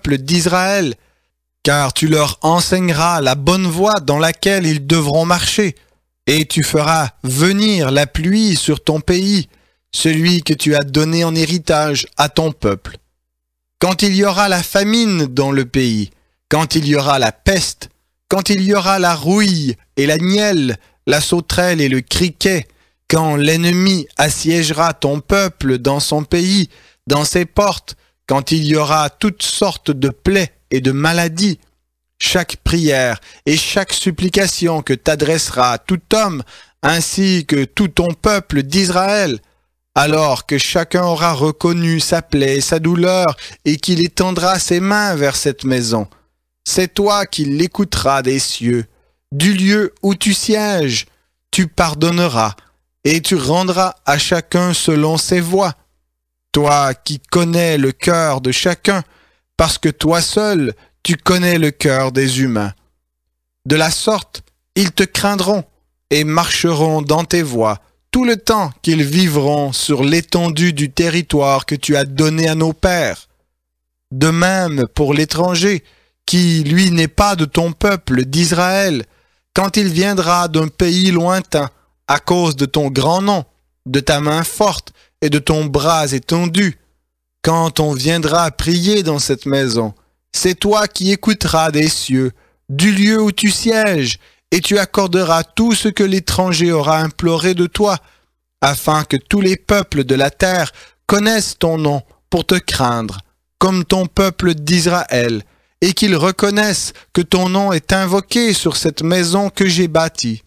peuple d'Israël, car tu leur enseigneras la bonne voie dans laquelle ils devront marcher, et tu feras venir la pluie sur ton pays, celui que tu as donné en héritage à ton peuple. Quand il y aura la famine dans le pays, quand il y aura la peste, quand il y aura la rouille et la nielle, la sauterelle et le criquet, quand l'ennemi assiégera ton peuple dans son pays, dans ses portes, quand il y aura toutes sortes de plaies et de maladies, chaque prière et chaque supplication que t'adressera tout homme, ainsi que tout ton peuple d'Israël, alors que chacun aura reconnu sa plaie et sa douleur, et qu'il étendra ses mains vers cette maison, c'est toi qui l'écouteras des cieux. Du lieu où tu sièges, tu pardonneras, et tu rendras à chacun selon ses voies. Toi qui connais le cœur de chacun, parce que toi seul, tu connais le cœur des humains. De la sorte, ils te craindront et marcheront dans tes voies tout le temps qu'ils vivront sur l'étendue du territoire que tu as donné à nos pères. De même pour l'étranger, qui, lui, n'est pas de ton peuple d'Israël, quand il viendra d'un pays lointain, à cause de ton grand nom, de ta main forte et de ton bras étendu, quand on viendra prier dans cette maison, c'est toi qui écouteras des cieux, du lieu où tu sièges, et tu accorderas tout ce que l'étranger aura imploré de toi, afin que tous les peuples de la terre connaissent ton nom pour te craindre, comme ton peuple d'Israël, et qu'ils reconnaissent que ton nom est invoqué sur cette maison que j'ai bâtie.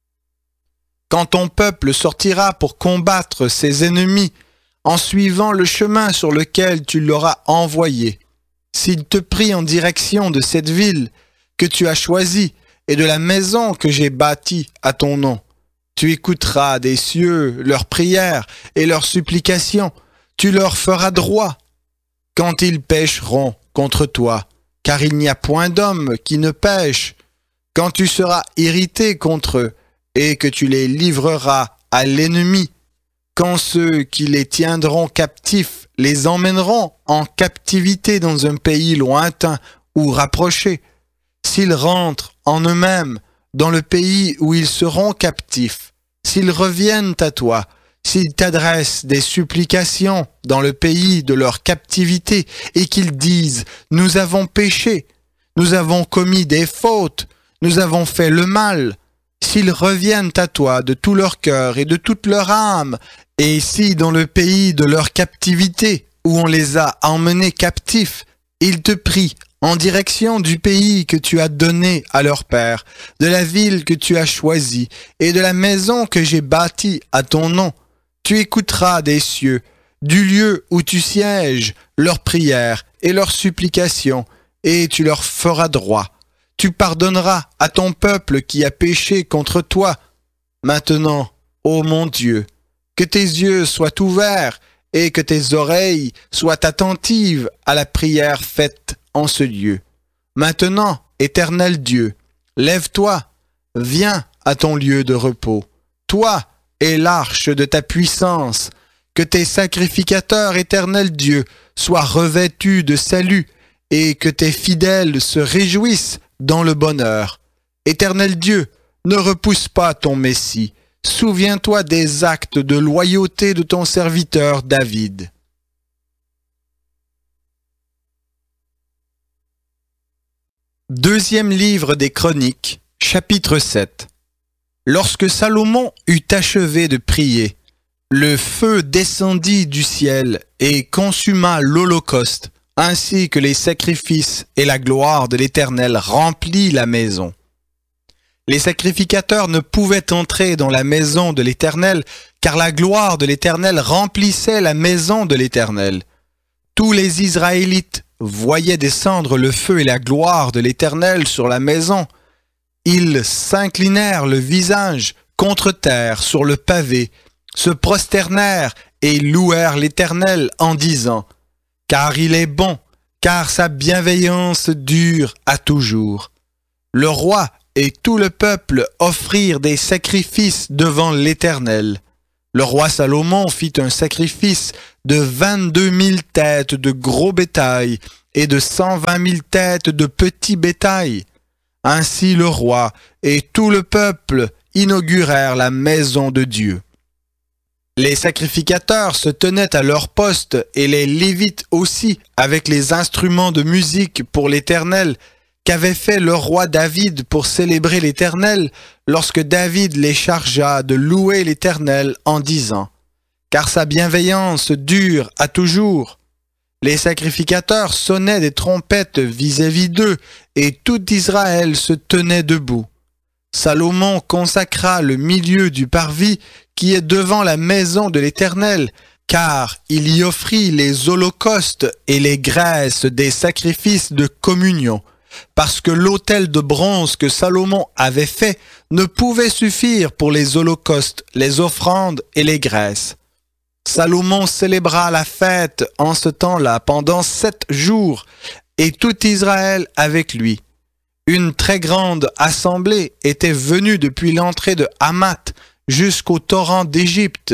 Quand ton peuple sortira pour combattre ses ennemis, en suivant le chemin sur lequel tu l'auras envoyé, s'il te prie en direction de cette ville que tu as choisie et de la maison que j'ai bâtie à ton nom, tu écouteras des cieux leurs prières et leurs supplications, tu leur feras droit. Quand ils pécheront contre toi, car il n'y a point d'homme qui ne pêche, quand tu seras irrité contre eux et que tu les livreras à l'ennemi, quand ceux qui les tiendront captifs les emmèneront en captivité dans un pays lointain ou rapproché, s'ils rentrent en eux-mêmes dans le pays où ils seront captifs, s'ils reviennent à toi, s'ils t'adressent des supplications dans le pays de leur captivité et qu'ils disent « Nous avons péché, nous avons commis des fautes, nous avons fait le mal », s'ils reviennent à toi de tout leur cœur et de toute leur âme, et si dans le pays de leur captivité, où on les a emmenés captifs, ils te prient en direction du pays que tu as donné à leur père, de la ville que tu as choisie et de la maison que j'ai bâtie à ton nom, tu écouteras des cieux, du lieu où tu sièges, leurs prières et leurs supplications, et tu leur feras droit. Tu pardonneras à ton peuple qui a péché contre toi. Maintenant, ô mon Dieu, que tes yeux soient ouverts et que tes oreilles soient attentives à la prière faite en ce lieu. Maintenant, Éternel Dieu, lève-toi, viens à ton lieu de repos. Toi et l'arche de ta puissance, que tes sacrificateurs, Éternel Dieu, soient revêtus de salut et que tes fidèles se réjouissent dans le bonheur. Éternel Dieu, ne repousse pas ton Messie. Souviens-toi des actes de loyauté de ton serviteur David. Deuxième livre des Chroniques, chapitre 7. Lorsque Salomon eut achevé de prier, le feu descendit du ciel et consuma l'holocauste, ainsi que les sacrifices, et la gloire de l'Éternel remplit la maison. Les sacrificateurs ne pouvaient entrer dans la maison de l'Éternel, car la gloire de l'Éternel remplissait la maison de l'Éternel. Tous les Israélites voyaient descendre le feu et la gloire de l'Éternel sur la maison. Ils s'inclinèrent le visage contre terre sur le pavé, se prosternèrent et louèrent l'Éternel en disant « Car il est bon, car sa bienveillance dure à toujours. » Le roi et tout le peuple offrirent des sacrifices devant l'Éternel. Le roi Salomon fit un sacrifice de 22 000 têtes de gros bétail et de 120 000 têtes de petits bétail. Ainsi le roi et tout le peuple inaugurèrent la maison de Dieu. Les sacrificateurs se tenaient à leur poste et les Lévites aussi avec les instruments de musique pour l'Éternel qu'avait fait le roi David pour célébrer l'Éternel lorsque David les chargea de louer l'Éternel en disant « Car sa bienveillance dure à toujours ». Les sacrificateurs sonnaient des trompettes vis-à-vis d'eux et tout Israël se tenait debout. Salomon consacra le milieu du parvis qui est devant la maison de l'Éternel, car il y offrit les holocaustes et les graisses des sacrifices de communion, parce que l'autel de bronze que Salomon avait fait ne pouvait suffire pour les holocaustes, les offrandes et les graisses. Salomon célébra la fête en ce temps-là pendant 7 jours, et tout Israël avec lui. Une très grande assemblée était venue depuis l'entrée de Hamath jusqu'au torrent d'Égypte.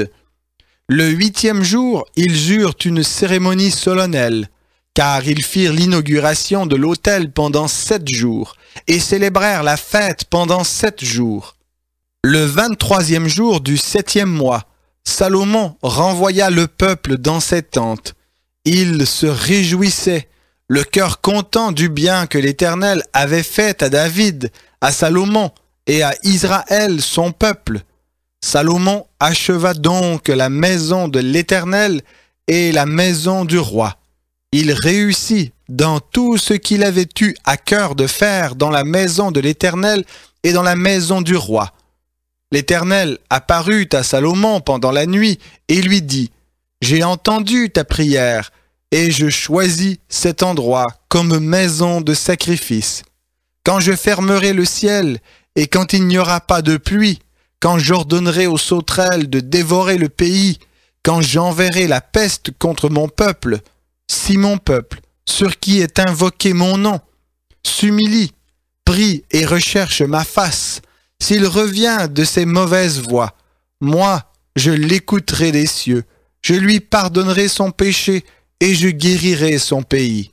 Le 8e jour, ils eurent une cérémonie solennelle, car ils firent l'inauguration de l'autel pendant 7 jours, et célébrèrent la fête pendant 7 jours. Le 23e jour du 7e mois, Salomon renvoya le peuple dans ses tentes. Il se réjouissait, le cœur content du bien que l'Éternel avait fait à David, à Salomon et à Israël son peuple. Salomon acheva donc la maison de l'Éternel et la maison du roi. Il réussit dans tout ce qu'il avait eu à cœur de faire dans la maison de l'Éternel et dans la maison du roi. L'Éternel apparut à Salomon pendant la nuit et lui dit « J'ai entendu ta prière et je choisis cet endroit comme maison de sacrifice. Quand je fermerai le ciel et quand il n'y aura pas de pluie, quand j'ordonnerai aux sauterelles de dévorer le pays, quand j'enverrai la peste contre mon peuple, si mon peuple, sur qui est invoqué mon nom, s'humilie, prie et recherche ma face, s'il revient de ses mauvaises voies, moi, je l'écouterai des cieux, je lui pardonnerai son péché et je guérirai son pays.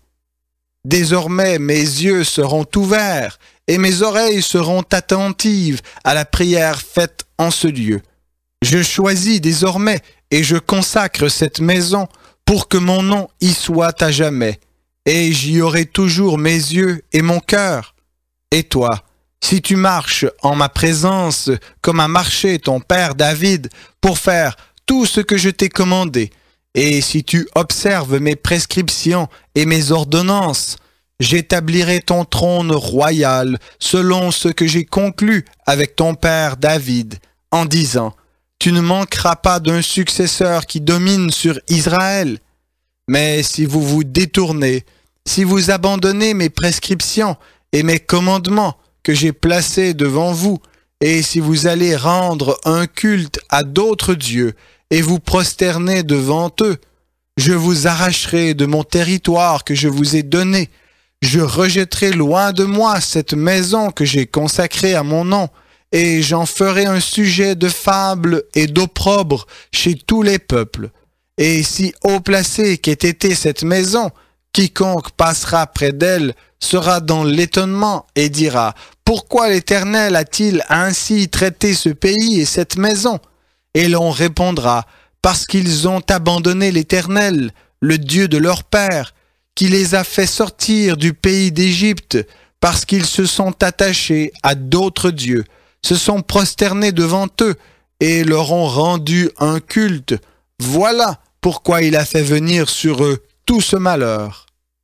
Désormais mes yeux seront ouverts et mes oreilles seront attentives à la prière faite en ce lieu. Je choisis désormais et je consacre cette maison pour que mon nom y soit à jamais, et j'y aurai toujours mes yeux et mon cœur. Et toi, si tu marches en ma présence comme a marché ton père David pour faire tout ce que je t'ai commandé, et si tu observes mes prescriptions et mes ordonnances, j'établirai ton trône royal selon ce que j'ai conclu avec ton père David, en disant, tu ne manqueras pas d'un successeur qui domine sur Israël. Mais si vous vous détournez, si vous abandonnez mes prescriptions et mes commandements que j'ai placés devant vous, et si vous allez rendre un culte à d'autres dieux et vous prosterner devant eux, je vous arracherai de mon territoire que je vous ai donné. Je rejetterai loin de moi cette maison que j'ai consacrée à mon nom, et j'en ferai un sujet de fable et d'opprobre chez tous les peuples. Et si haut placée qu'ait été cette maison, quiconque passera près d'elle sera dans l'étonnement et dira « Pourquoi l'Éternel a-t-il ainsi traité ce pays et cette maison ?» Et l'on répondra « Parce qu'ils ont abandonné l'Éternel, le Dieu de leur père, qui les a fait sortir du pays d'Égypte, parce qu'ils se sont attachés à d'autres dieux, se sont prosternés devant eux et leur ont rendu un culte. Voilà pourquoi il a fait venir sur eux tout ce malheur. »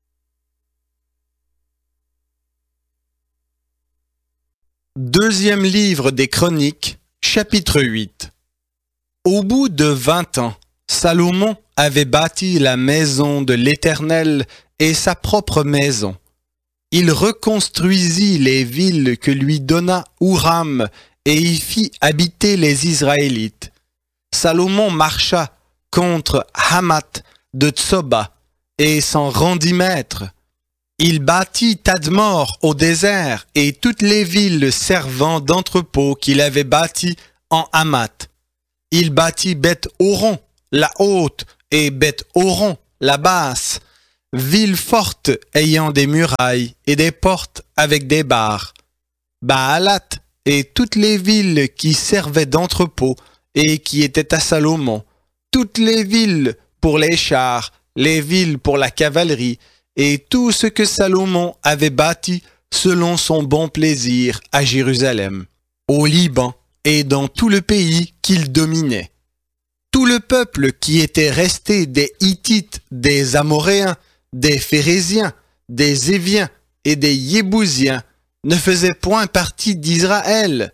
Deuxième livre des Chroniques, chapitre 8. Au bout de 20 ans, Salomon avait bâti la maison de l'Éternel et sa propre maison. Il reconstruisit les villes que lui donna Huram et y fit habiter les Israélites. Salomon marcha contre Hamath de Tsoba et s'en rendit maître. Il bâtit Tadmor au désert et toutes les villes servant d'entrepôt qu'il avait bâties en Hamath. Il bâtit Beth-Horon, la haute, et Beth-Horon, la basse, ville forte ayant des murailles et des portes avec des barres. Baalat et toutes les villes qui servaient d'entrepôt et qui étaient à Salomon, toutes les villes pour les chars, les villes pour la cavalerie, et tout ce que Salomon avait bâti selon son bon plaisir à Jérusalem, au Liban et dans tout le pays qu'il dominait. Tout le peuple qui était resté des Hittites, des Amoréens, des Phéréziens, des Éviens et des Yébousiens ne faisait point partie d'Israël.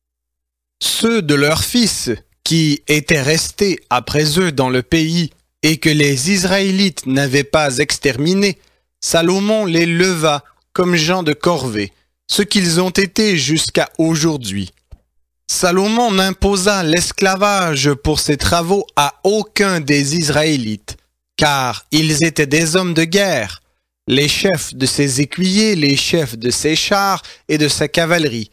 Ceux de leurs fils qui étaient restés après eux dans le pays et que les Israélites n'avaient pas exterminés, Salomon les leva comme gens de corvée, ce qu'ils ont été jusqu'à aujourd'hui. Salomon n'imposa l'esclavage pour ses travaux à aucun des Israélites, car ils étaient des hommes de guerre, les chefs de ses écuyers, les chefs de ses chars et de sa cavalerie.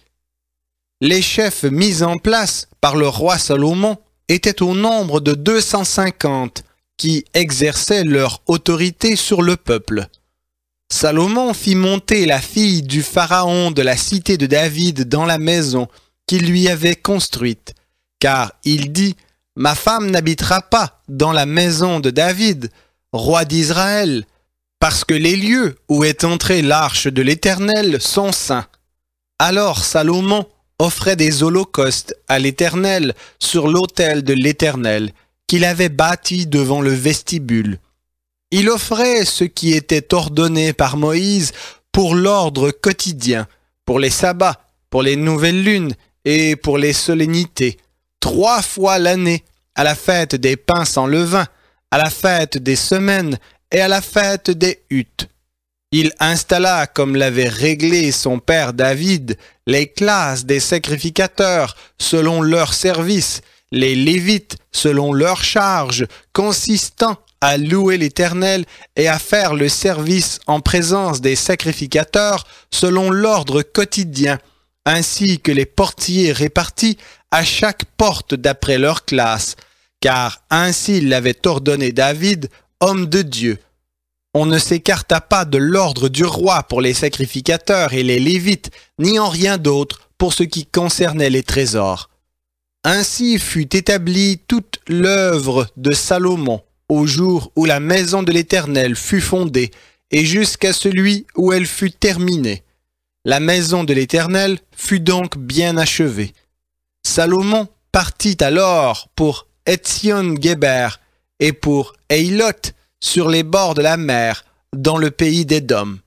Les chefs mis en place par le roi Salomon étaient au nombre de 250 qui exerçaient leur autorité sur le peuple. Salomon fit monter la fille du pharaon de la cité de David dans la maison qu'il lui avait construite, car il dit « Ma femme n'habitera pas dans la maison de David, roi d'Israël, parce que les lieux où est entrée l'arche de l'Éternel sont saints. » Alors Salomon offrait des holocaustes à l'Éternel sur l'autel de l'Éternel qu'il avait bâti devant le vestibule. Il offrait ce qui était ordonné par Moïse pour l'ordre quotidien, pour les sabbats, pour les nouvelles lunes et pour les solennités, 3 fois l'année, à la fête des pains sans levain, à la fête des semaines et à la fête des huttes. Il installa, comme l'avait réglé son père David, les classes des sacrificateurs selon leur service, les Lévites selon leur charge, consistant à louer l'Éternel et à faire le service en présence des sacrificateurs selon l'ordre quotidien, ainsi que les portiers répartis à chaque porte d'après leur classe, car ainsi l'avait ordonné David, homme de Dieu. On ne s'écarta pas de l'ordre du roi pour les sacrificateurs et les Lévites, ni en rien d'autre pour ce qui concernait les trésors. Ainsi fut établie toute l'œuvre de Salomon au jour où la maison de l'Éternel fut fondée et jusqu'à celui où elle fut terminée. La maison de l'Éternel fut donc bien achevée. Salomon partit alors pour Etzion-Géber et pour Eilot sur les bords de la mer, dans le pays d'Édom.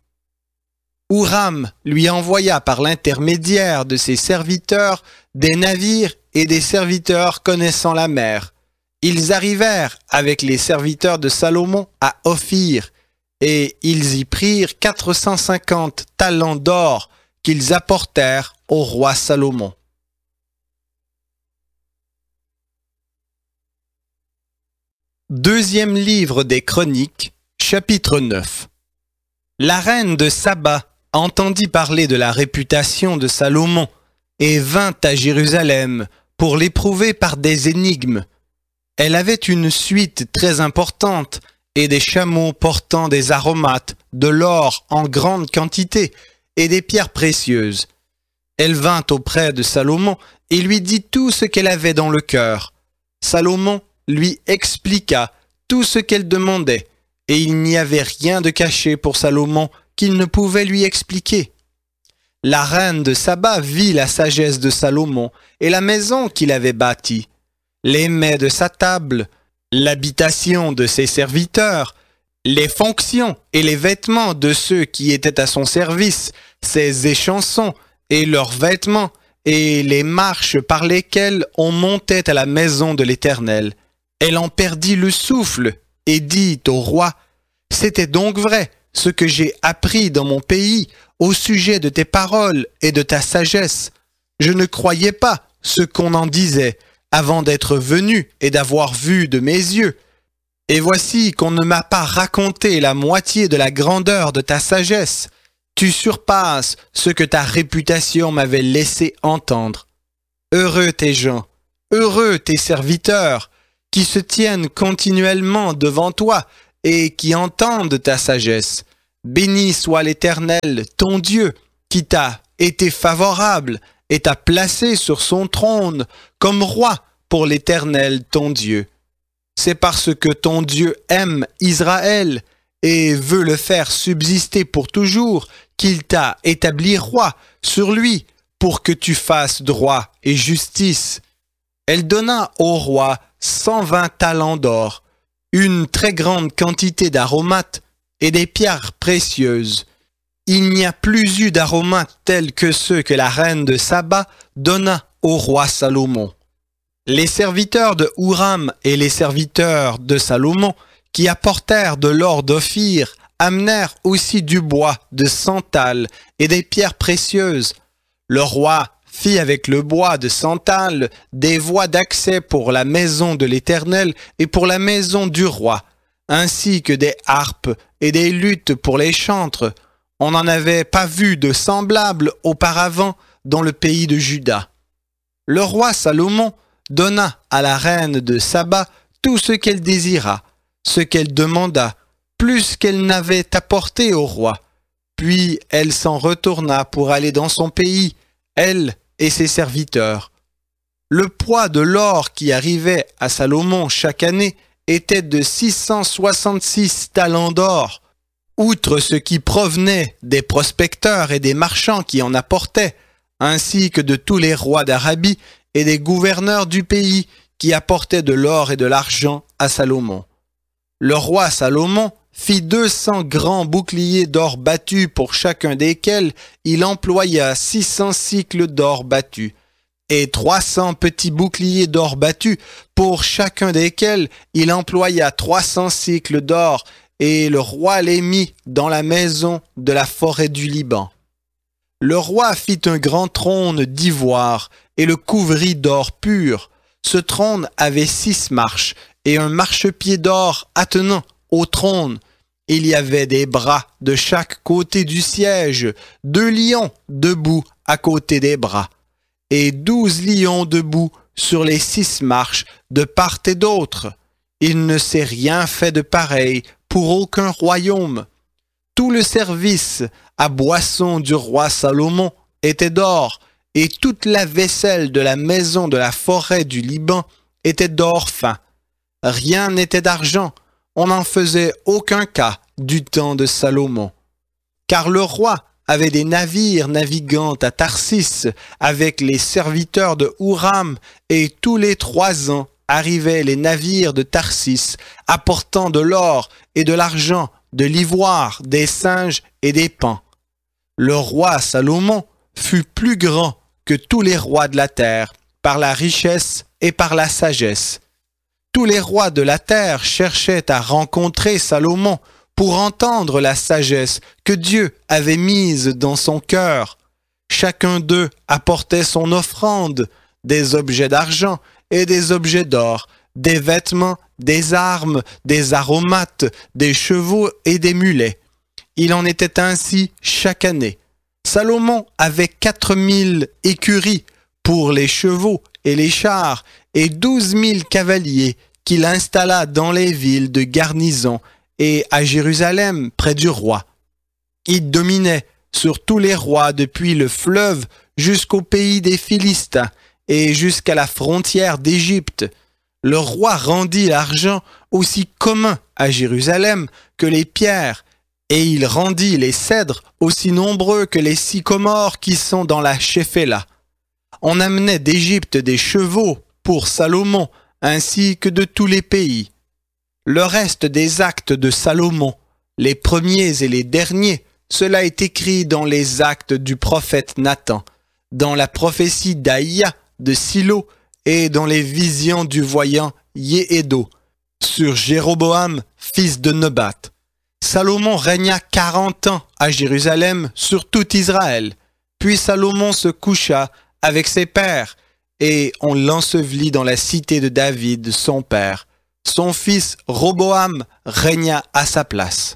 Huram lui envoya par l'intermédiaire de ses serviteurs des navires et des serviteurs connaissant la mer. Ils arrivèrent avec les serviteurs de Salomon à Ophir, et ils y prirent 450 talents d'or qu'ils apportèrent au roi Salomon. Deuxième livre des Chroniques, chapitre 9. La reine de Saba entendit parler de la réputation de Salomon et vint à Jérusalem pour l'éprouver par des énigmes. Elle avait une suite très importante et des chameaux portant des aromates, de l'or en grande quantité et des pierres précieuses. Elle vint auprès de Salomon et lui dit tout ce qu'elle avait dans le cœur. Salomon lui expliqua tout ce qu'elle demandait, et il n'y avait rien de caché pour Salomon qu'il ne pouvait lui expliquer. La reine de Saba vit la sagesse de Salomon et la maison qu'il avait bâtie, les mets de sa table, l'habitation de ses serviteurs, les fonctions et les vêtements de ceux qui étaient à son service, ses échansons et leurs vêtements, et les marches par lesquelles on montait à la maison de l'Éternel. Elle en perdit le souffle et dit au roi, « C'était donc vrai ce que j'ai appris dans mon pays au sujet de tes paroles et de ta sagesse. Je ne croyais pas ce qu'on en disait avant d'être venu et d'avoir vu de mes yeux. Et voici qu'on ne m'a pas raconté la moitié de la grandeur de ta sagesse. Tu surpasses ce que ta réputation m'avait laissé entendre. Heureux tes gens, heureux tes serviteurs, qui se tiennent continuellement devant toi et qui entendent ta sagesse. Béni soit l'Éternel, ton Dieu, qui t'a été favorable et t'a placé sur son trône comme roi pour l'Éternel, ton Dieu. C'est parce que ton Dieu aime Israël et veut le faire subsister pour toujours qu'il t'a établi roi sur lui pour que tu fasses droit et justice. Elle donna au roi 120 talents d'or, une très grande quantité d'aromates et des pierres précieuses. Il n'y a plus eu d'aromates tels que ceux que la reine de Saba donna au roi Salomon. Les serviteurs de Huram et les serviteurs de Salomon, qui apportèrent de l'or d'Ophir, amenèrent aussi du bois de santal et des pierres précieuses. Le roi fit avec le bois de santal des voies d'accès pour la maison de l'Éternel et pour la maison du roi, ainsi que des harpes et des luttes pour les chantres. On n'en avait pas vu de semblable auparavant dans le pays de Juda. Le roi Salomon donna à la reine de Saba tout ce qu'elle désira, ce qu'elle demanda, plus qu'elle n'avait apporté au roi. Puis elle s'en retourna pour aller dans son pays, elle et ses serviteurs. Le poids de l'or qui arrivait à Salomon chaque année était de 666 talents d'or. Outre ce qui provenait des prospecteurs et des marchands qui en apportaient, ainsi que de tous les rois d'Arabie et des gouverneurs du pays qui apportaient de l'or et de l'argent à Salomon. Le roi Salomon fit 200 grands boucliers d'or battu pour chacun desquels il employa 600 cycles d'or battu, et 300 petits boucliers d'or battu pour chacun desquels il employa 300 cycles d'or, et le roi les mit dans la maison de la forêt du Liban. Le roi fit un grand trône d'ivoire et le couvrit d'or pur. Ce trône avait 6 marches et un marchepied d'or attenant au trône. Il y avait des bras de chaque côté du siège, 2 lions debout à côté des bras, et 12 lions debout sur les 6 marches de part et d'autre. Il ne s'est rien fait de pareil pour aucun royaume. Tout le service à boisson du roi Salomon était d'or, et toute la vaisselle de la maison de la forêt du Liban était d'or fin. Rien n'était d'argent, on n'en faisait aucun cas du temps de Salomon. Car le roi avait des navires naviguant à Tarsis avec les serviteurs de Huram, et tous les 3 ans arrivaient les navires de Tarsis apportant de l'or et de l'argent, de l'ivoire, des singes et des paons. Le roi Salomon fut plus grand que tous les rois de la terre, par la richesse et par la sagesse. Tous les rois de la terre cherchaient à rencontrer Salomon pour entendre la sagesse que Dieu avait mise dans son cœur. Chacun d'eux apportait son offrande, des objets d'argent et des objets d'or, des vêtements, des armes, des aromates, des chevaux et des mulets. Il en était ainsi chaque année. Salomon avait 4000 écuries pour les chevaux et les chars et 12 000 cavaliers qu'il installa dans les villes de garnison et à Jérusalem près du roi. Il dominait sur tous les rois depuis le fleuve jusqu'au pays des Philistins et jusqu'à la frontière d'Égypte. Le roi rendit l'argent aussi commun à Jérusalem que les pierres, et il rendit les cèdres aussi nombreux que les sycomores qui sont dans la Shéphéla. On amenait d'Égypte des chevaux pour Salomon, ainsi que de tous les pays. Le reste des actes de Salomon, les premiers et les derniers, cela est écrit dans les actes du prophète Nathan, dans la prophétie d'Aïa de Silo et dans les visions du voyant Yéhédo, sur Jéroboam, fils de Nebat. Salomon régna 40 ans à Jérusalem sur tout Israël. Puis Salomon se coucha avec ses pères, et on l'ensevelit dans la cité de David, son père. Son fils Roboam régna à sa place.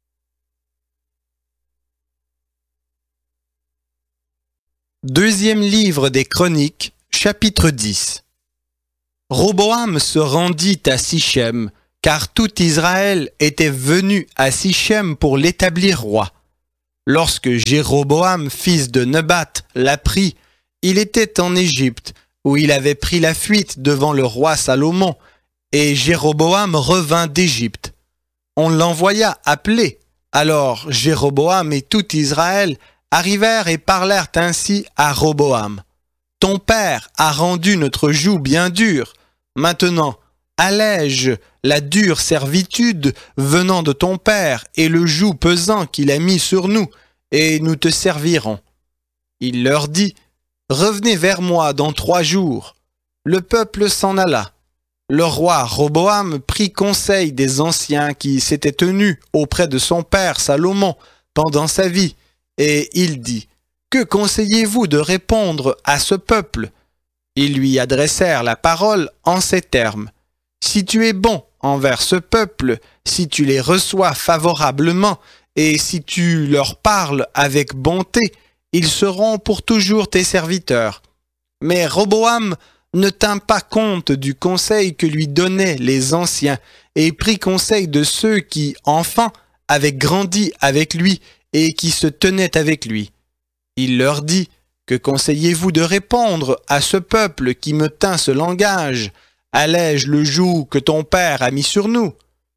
Deuxième livre des Chroniques, chapitre 10. Roboam se rendit à Sichem, car tout Israël était venu à Sichem pour l'établir roi. Lorsque Jéroboam, fils de Nebat, l'apprit, il était en Égypte, où il avait pris la fuite devant le roi Salomon, et Jéroboam revint d'Égypte. On l'envoya appeler. Alors Jéroboam et tout Israël arrivèrent et parlèrent ainsi à Roboam. « Ton père a rendu notre joug bien dure. Maintenant, allège la dure servitude venant de ton père et le joug pesant qu'il a mis sur nous, et nous te servirons. » Il leur dit, « Revenez vers moi dans 3 jours. » Le peuple s'en alla. Le roi Roboam prit conseil des anciens qui s'étaient tenus auprès de son père Salomon pendant sa vie, et il dit, « Que conseillez-vous de répondre à ce peuple ?» Ils lui adressèrent la parole en ces termes, « Si tu es bon envers ce peuple, si tu les reçois favorablement, et si tu leur parles avec bonté, ils seront pour toujours tes serviteurs. » Mais Roboam ne tint pas compte du conseil que lui donnaient les anciens et prit conseil de ceux qui, enfants, avaient grandi avec lui et qui se tenaient avec lui. Il leur dit, « Que conseillez-vous de répondre à ce peuple qui me tint ce langage? Allège le joug que ton père a mis sur nous. »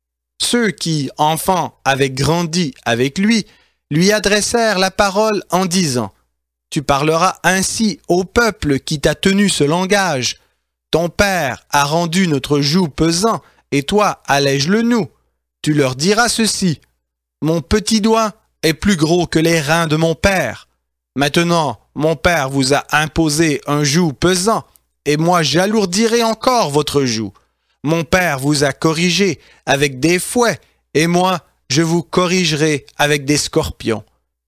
Ceux qui, enfants, avaient grandi avec lui adressèrent la parole en disant, « Tu parleras ainsi au peuple qui t'a tenu ce langage. Ton père a rendu notre joug pesant, et toi allège-le nous. Tu leur diras ceci, « Mon petit doigt est plus gros que les reins de mon père. Maintenant, mon père vous a imposé un joug pesant, et moi j'alourdirai encore votre joug. Mon père vous a corrigé avec des fouets, et moi je vous corrigerai avec des scorpions. »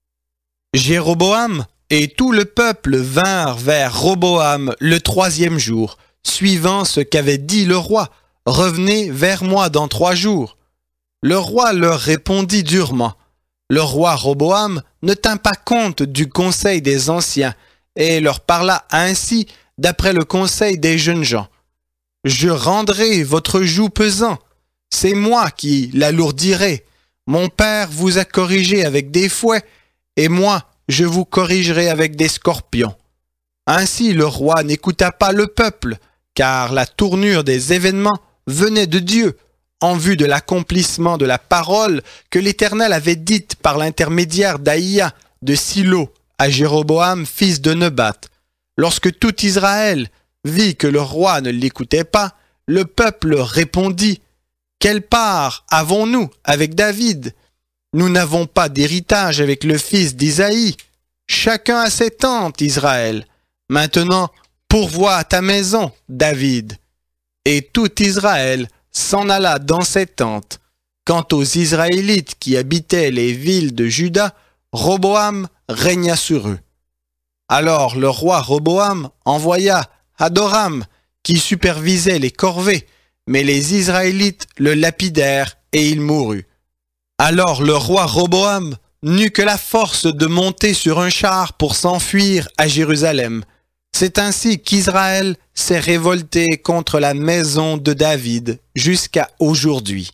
Jéroboam et tout le peuple vinrent vers Roboam le 3e jour, suivant ce qu'avait dit le roi, « Revenez vers moi dans 3 jours. » Le roi leur répondit durement. Le roi Roboam ne tint pas compte du conseil des anciens et leur parla ainsi d'après le conseil des jeunes gens. « Je rendrai votre joug pesant, c'est moi qui l'alourdirai. Mon père vous a corrigé avec des fouets, et moi je vous corrigerai avec des scorpions. » Ainsi le roi n'écouta pas le peuple, car la tournure des événements venait de Dieu, en vue de l'accomplissement de la parole que l'Éternel avait dite par l'intermédiaire d'Aïa de Silo à Jéroboam, fils de Nebat. Lorsque tout Israël vit que le roi ne l'écoutait pas, le peuple répondit, « Quelle part avons-nous avec David? Nous n'avons pas d'héritage avec le fils d'Isaïe. Chacun a ses tentes, Israël. Maintenant, pourvois à ta maison, David. » Et tout Israël s'en alla dans ses tentes. Quant aux Israélites qui habitaient les villes de Juda, Roboam régna sur eux. Alors le roi Roboam envoya Hadoram, qui supervisait les corvées, mais les Israélites le lapidèrent et il mourut. Alors le roi Roboam n'eut que la force de monter sur un char pour s'enfuir à Jérusalem. C'est ainsi qu'Israël s'est révolté contre la maison de David jusqu'à aujourd'hui.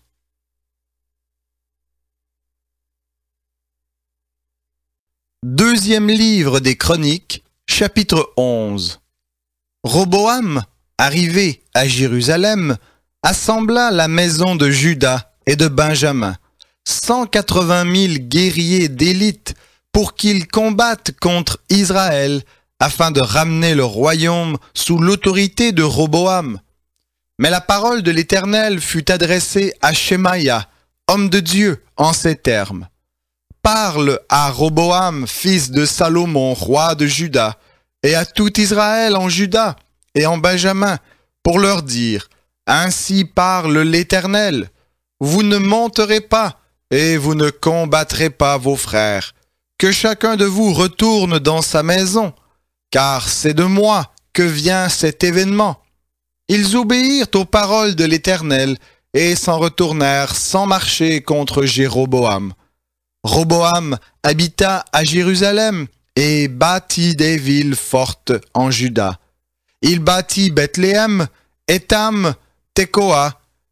Deuxième livre des Chroniques, chapitre 11. Roboam, arrivé à Jérusalem, assembla la maison de Juda et de Benjamin, 180 000 guerriers d'élite pour qu'ils combattent contre Israël afin de ramener le royaume sous l'autorité de Roboam. Mais la parole de l'Éternel fut adressée à Shemaïa, homme de Dieu, en ces termes. « Parle à Roboam, fils de Salomon, roi de Juda, et à tout Israël en Juda et en Benjamin, pour leur dire, ainsi parle l'Éternel, vous ne monterez pas et vous ne combattrez pas vos frères, que chacun de vous retourne dans sa maison, car c'est de moi que vient cet événement. » Ils obéirent aux paroles de l'Éternel et s'en retournèrent sans marcher contre Jéroboam. Roboam habita à Jérusalem et bâtit des villes fortes en Juda. Il bâtit Bethléem, Étam, Tekoa,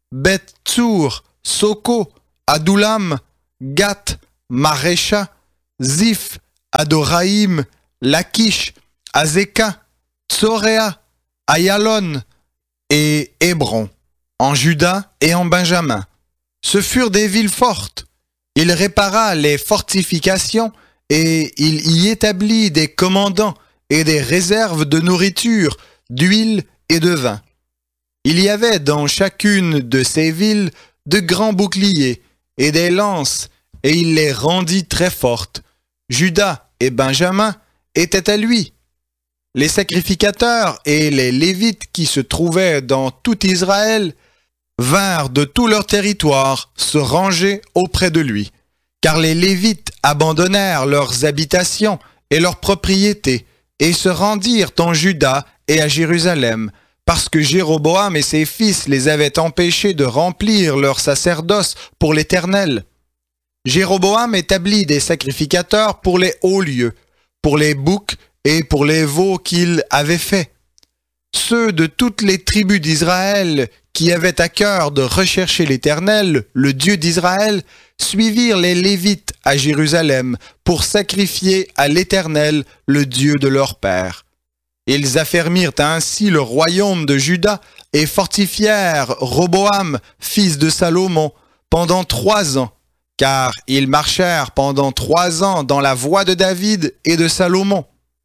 Beth-Tsour, Soko, Adoulam, Gath, Marécha, Ziph, Adoraïm, Lachish, Azeka, Tsoréa, Ayalon et Hébron, en Juda et en Benjamin. Ce furent des villes fortes. Il répara les fortifications et il y établit des commandants et des réserves de nourriture, d'huile et de vin. Il y avait dans chacune de ces villes de grands boucliers et des lances, et il les rendit très fortes. Juda et Benjamin étaient à lui. Les sacrificateurs et les Lévites qui se trouvaient dans tout Israël vinrent de tout leur territoire se ranger auprès de lui, car les Lévites abandonnèrent leurs habitations et leurs propriétés et se rendirent en Juda et à Jérusalem, parce que Jéroboam et ses fils les avaient empêchés de remplir leur sacerdoce pour l'Éternel. Jéroboam établit des sacrificateurs pour les hauts lieux, pour les boucs et pour les veaux qu'il avait faits. Ceux de toutes les tribus d'Israël qui avaient à cœur de rechercher l'Éternel, le Dieu d'Israël, suivirent les Lévites à Jérusalem pour sacrifier à l'Éternel, le Dieu de leur père. Ils affermirent ainsi le royaume de Juda et fortifièrent Roboam, fils de Salomon, pendant 3 ans, car ils marchèrent pendant 3 ans dans la voie de David et de Salomon.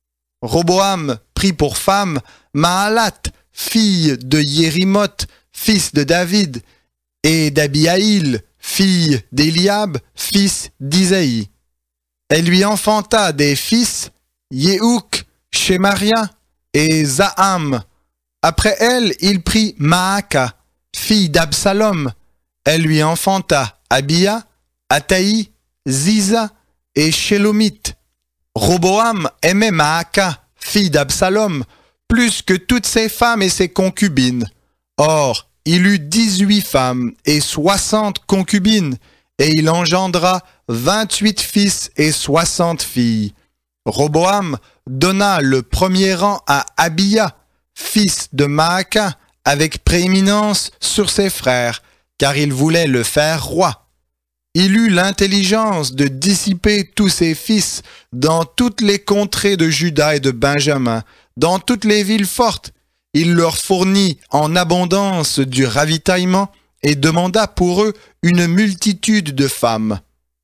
Roboam prit pour femme Mahalat, fille de Yérimoth, fils de David, et d'Abihaïl, fille d'Éliab, fils d'Isaïe. Elle lui enfanta des fils, Yehouk, Shemaria et Zaham. Après elle, il prit Maaka, fille d'Absalom. Elle lui enfanta Abia, Ataï, Ziza et Shélomith. Roboam aimait Maaka, fille d'Absalom, plus que toutes ses femmes et ses concubines. Or, il eut 18 femmes et 60 concubines, et il engendra 28 fils et 60 filles. Roboam donna le premier rang à Abia, fils de Maaka, avec prééminence sur ses frères, car il voulait le faire roi. Il eut l'intelligence de dissiper tous ses fils dans toutes les contrées de Juda et de Benjamin, dans toutes les villes fortes. Il leur fournit en abondance du ravitaillement et demanda pour eux une multitude de femmes.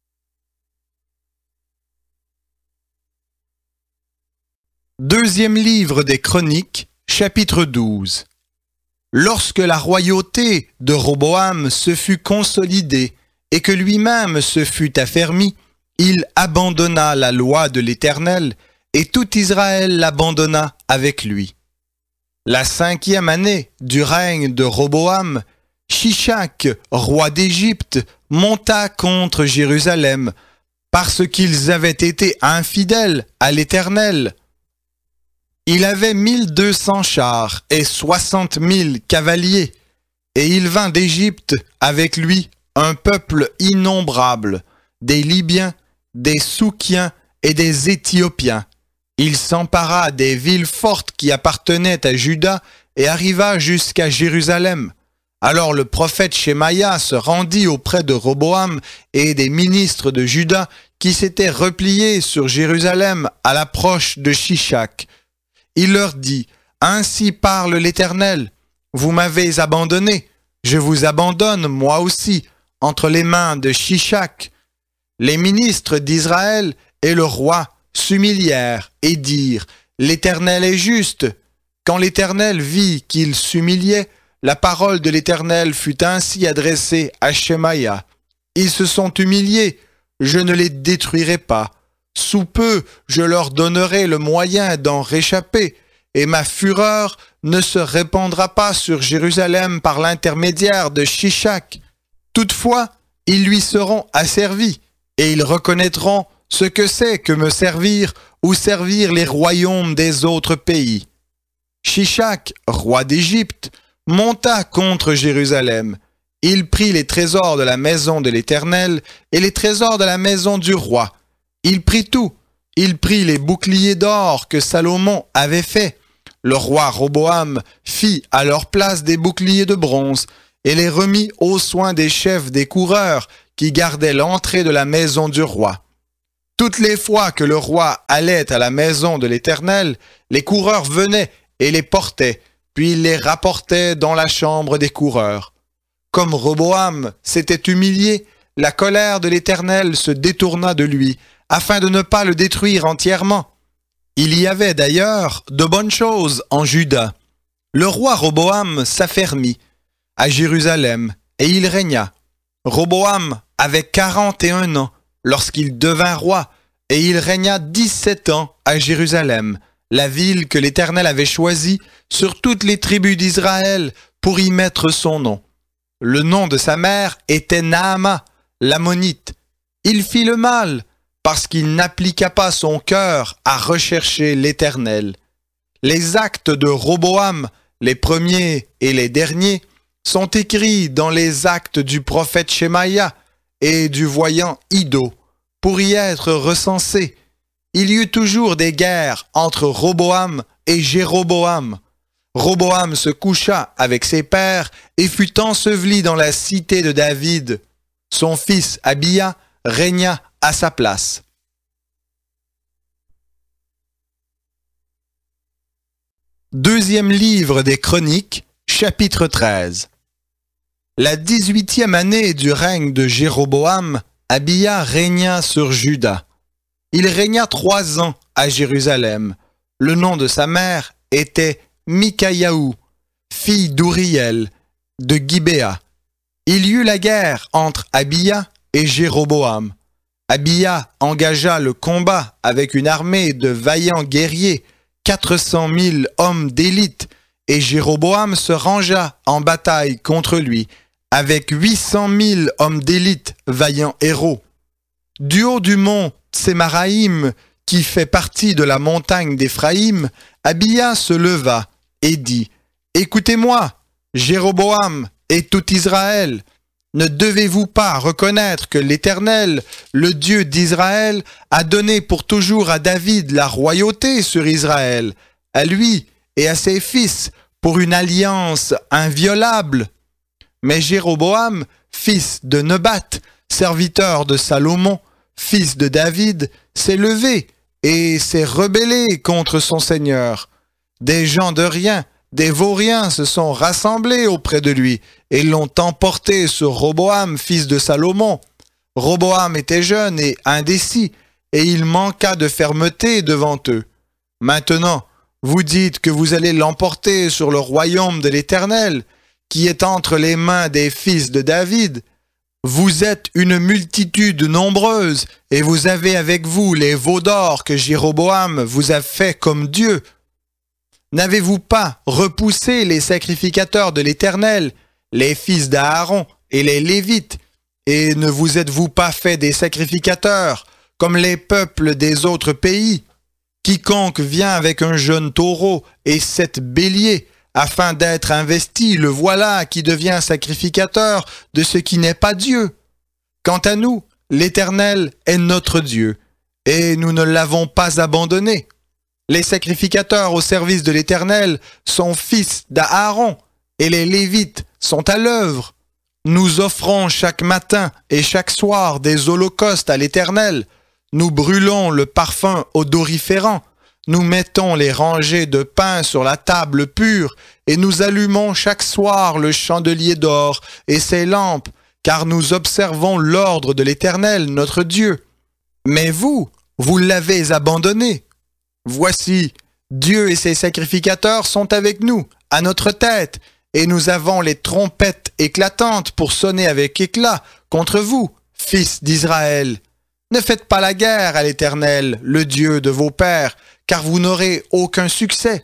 Deuxième livre des Chroniques, chapitre 12. Lorsque la royauté de Roboam se fut consolidée et que lui-même se fut affermi, il abandonna la loi de l'Éternel, et tout Israël l'abandonna avec lui. La 5e année du règne de Roboam, Shishak, roi d'Égypte, monta contre Jérusalem, parce qu'ils avaient été infidèles à l'Éternel. Il avait 1200 chars et 60 000 cavaliers, et il vint d'Égypte avec lui un peuple innombrable, des Libyens, des Soukiens et des Éthiopiens. Il s'empara des villes fortes qui appartenaient à Juda et arriva jusqu'à Jérusalem. Alors le prophète Shemaïa se rendit auprès de Roboam et des ministres de Juda qui s'étaient repliés sur Jérusalem à l'approche de Shishak. Il leur dit, « Ainsi parle l'Éternel, vous m'avez abandonné, je vous abandonne moi aussi, entre les mains de Shishak. » Les ministres d'Israël et le roi s'humilièrent et dirent, « L'Éternel est juste. » Quand l'Éternel vit qu'il s'humiliait, la parole de l'Éternel fut ainsi adressée à Shemaïa. « Ils se sont humiliés, je ne les détruirai pas. Sous peu, je leur donnerai le moyen d'en réchapper, et ma fureur ne se répandra pas sur Jérusalem par l'intermédiaire de Shishak. Toutefois, ils lui seront asservis, et ils reconnaîtront ce que c'est que me servir ou servir les royaumes des autres pays. » Shishak, roi d'Égypte, monta contre Jérusalem. Il prit les trésors de la maison de l'Éternel et les trésors de la maison du roi. Il prit tout. Il prit les boucliers d'or que Salomon avait faits. Le roi Roboam fit à leur place des boucliers de bronze, et les remit aux soins des chefs des coureurs qui gardaient l'entrée de la maison du roi. Toutes les fois que le roi allait à la maison de l'Éternel, les coureurs venaient et les portaient, puis ils les rapportaient dans la chambre des coureurs. Comme Roboam s'était humilié, la colère de l'Éternel se détourna de lui, afin de ne pas le détruire entièrement. Il y avait d'ailleurs de bonnes choses en Juda. Le roi Roboam s'affermit à Jérusalem, et il régna. Roboam avait 41 ans lorsqu'il devint roi, et il régna 17 ans à Jérusalem, la ville que l'Éternel avait choisie sur toutes les tribus d'Israël pour y mettre son nom. Le nom de sa mère était Naama, l'Ammonite. Il fit le mal parce qu'il n'appliqua pas son cœur à rechercher l'Éternel. Les actes de Roboam, les premiers et les derniers, sont écrits dans les actes du prophète Shemaïa et du voyant Iddo, pour y être recensés. Il y eut toujours des guerres entre Roboam et Jéroboam. Roboam se coucha avec ses pères et fut enseveli dans la cité de David. Son fils Abia régna à sa place. Deuxième livre des Chroniques, chapitre 13. La 18e année du règne de Jéroboam, Abia régna sur Juda. Il régna 3 ans à Jérusalem. Le nom de sa mère était Mikayahu, fille d'Uriel, de Gibéa. Il y eut la guerre entre Abia et Jéroboam. Abia engagea le combat avec une armée de vaillants guerriers, 400 000 hommes d'élite, et Jéroboam se rangea en bataille contre lui, avec 800 000 hommes d'élite, vaillants héros. Du haut du mont Tsémaraïm, qui fait partie de la montagne d'Éphraïm, Abia se leva et dit « Écoutez-moi, Jéroboam et tout Israël, ne devez-vous pas reconnaître que l'Éternel, le Dieu d'Israël, a donné pour toujours à David la royauté sur Israël, à lui et à ses fils, pour une alliance inviolable? Mais Jéroboam, fils de Nebat, serviteur de Salomon, fils de David, s'est levé et s'est rebellé contre son Seigneur. Des gens de rien, des vauriens se sont rassemblés auprès de lui et l'ont emporté sur Roboam, fils de Salomon. Roboam était jeune et indécis, et il manqua de fermeté devant eux. Maintenant, vous dites que vous allez l'emporter sur le royaume de l'Éternel, qui est entre les mains des fils de David. Vous êtes une multitude nombreuse, et vous avez avec vous les veaux d'or que Jéroboam vous a fait comme Dieu. N'avez-vous pas repoussé les sacrificateurs de l'Éternel, les fils d'Aaron et les Lévites, et ne vous êtes-vous pas fait des sacrificateurs, comme les peuples des autres pays? Quiconque vient avec un jeune taureau et 7 béliers, afin d'être investi, le voilà qui devient sacrificateur de ce qui n'est pas Dieu. Quant à nous, l'Éternel est notre Dieu, et nous ne l'avons pas abandonné. Les sacrificateurs au service de l'Éternel sont fils d'Aaron, et les Lévites sont à l'œuvre. Nous offrons chaque matin et chaque soir des holocaustes à l'Éternel. Nous brûlons le parfum odoriférant. Nous mettons les rangées de pain sur la table pure, et nous allumons chaque soir le chandelier d'or et ses lampes, car nous observons l'ordre de l'Éternel, notre Dieu. Mais vous l'avez abandonné. Voici, Dieu et ses sacrificateurs sont avec nous, à notre tête, et nous avons les trompettes éclatantes pour sonner avec éclat contre vous, fils d'Israël. Ne faites pas la guerre à l'Éternel, le Dieu de vos pères, car vous n'aurez aucun succès.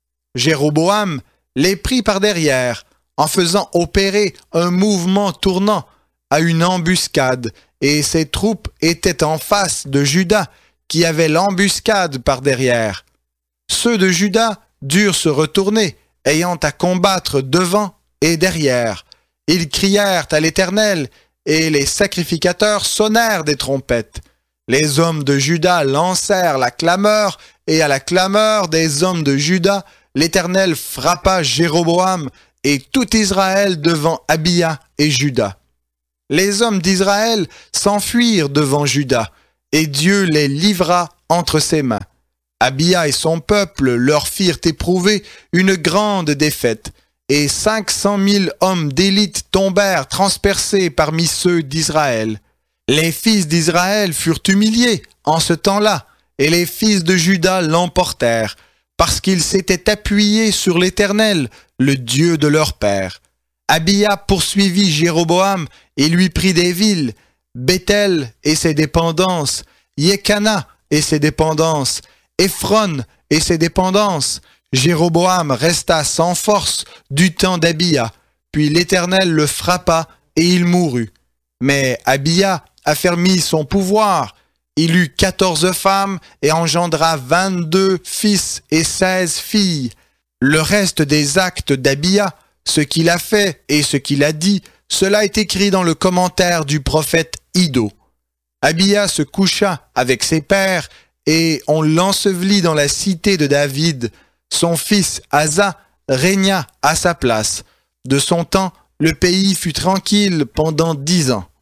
Jéroboam les prit par derrière, en faisant opérer un mouvement tournant à une embuscade, et ses troupes étaient en face de Juda, qui avait l'embuscade par derrière. Ceux de Juda durent se retourner, ayant à combattre devant et derrière. Ils crièrent à l'Éternel, et les sacrificateurs sonnèrent des trompettes. Les hommes de Juda lancèrent la clameur, et à la clameur des hommes de Juda, l'Éternel frappa Jéroboam, et tout Israël devant Abia et Juda. Les hommes d'Israël s'enfuirent devant Juda, et Dieu les livra entre ses mains. Abia et son peuple leur firent éprouver une grande défaite, et 500 000 hommes d'élite tombèrent transpercés parmi ceux d'Israël. Les fils d'Israël furent humiliés en ce temps-là, et les fils de Juda l'emportèrent, parce qu'ils s'étaient appuyés sur l'Éternel, le Dieu de leur père. Abia poursuivit Jéroboam et lui prit des villes, Béthel et ses dépendances, Yekana et ses dépendances, Éphron et ses dépendances. Jéroboam resta sans force du temps d'Abia, puis l'Éternel le frappa et il mourut. Mais Abia affermit son pouvoir. Il eut 14 femmes et engendra 22 fils et 16 filles. Le reste des actes d'Abia, ce qu'il a fait et ce qu'il a dit, cela est écrit dans le commentaire du prophète Iddo. Abia se coucha avec ses pères et on l'ensevelit dans la cité de David. Son fils Asa régna à sa place. De son temps, le pays fut tranquille pendant 10 ans.